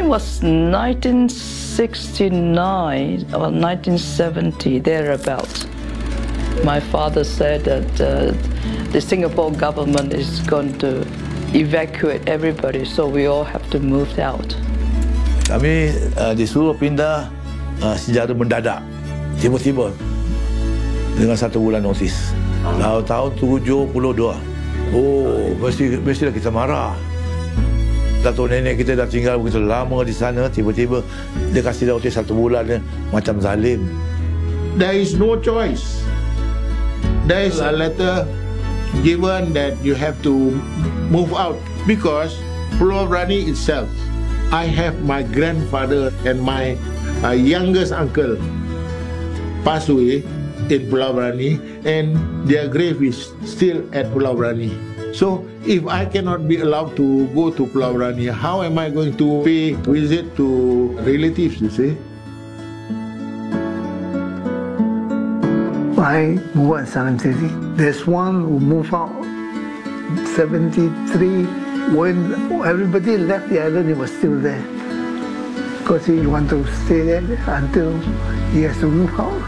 was 1969 or 1970, thereabout. My father said that the Singapore government is going to evacuate everybody, so we all have to move out. Kami disuruh pindah secara mendadak, tiba-tiba dengan 1 bulan notis. Tahun 72. Oh, mestilah kita marah. Datuk nenek kita dah tinggal begitu lama di sana, tiba-tiba dia kasih notis 1 bulan, macam zalim. There is no choice. There is a letter given that you have to move out because Pulau Brani itself, I have my grandfather and my youngest uncle passed away in Pulau Brani, and their grave is still at Pulau Brani. So if I cannot be allowed to go to Pulau Brani, how am I going to pay visit to relatives, you see? I moved out 73. There's one who moved out 73. When everybody left the island, he was still there. Because he wanted to stay there until he has to move out.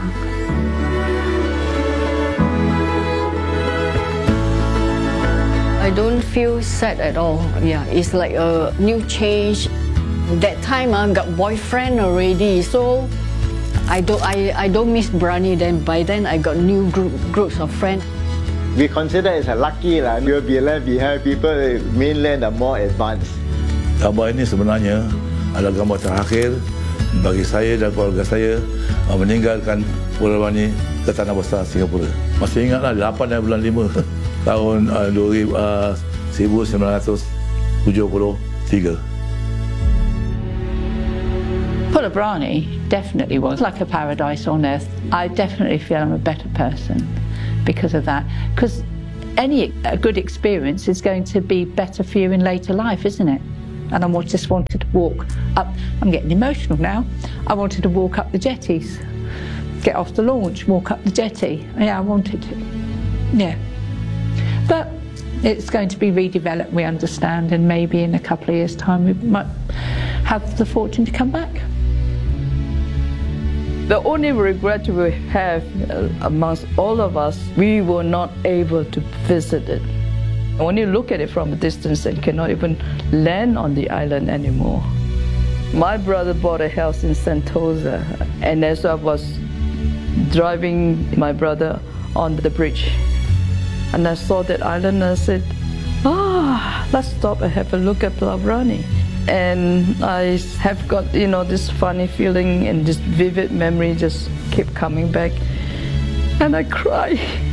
I don't feel sad at all. Yeah, it's like a new change. That time I got boyfriend already, so I don't miss Brani then. By then I got new groups of friends. We consider it a lucky lah. We will be left behind. People mainland are more advanced. Gambar ini sebenarnya adalah gambar terakhir bagi saya dan keluarga saya meninggalkan Pulau Brani ke tanah besar Singapura. Masih ingatlah 8 bulan 5 tahun 1973. Pulau Brani definitely was like a paradise on earth. I definitely feel I'm a better person because of that. Because any good experience is going to be better for you in later life, isn't it? And I just wanted to walk up. I'm getting emotional now. I wanted to walk up the jetties, get off the launch, walk up the jetty. Yeah, I wanted to. Yeah. But it's going to be redeveloped, we understand, and maybe in a couple of years' time we might have the fortune to come back. The only regret we have amongst all of us, we were not able to visit it. When you look at it from a distance and cannot even land on the island anymore. My brother bought a house in Sentosa, and as I was driving my brother on the bridge, and I saw that island, and I said, let's stop and have a look at Pulau Brani. And I have got, this funny feeling and this vivid memory just keep coming back. And I cry.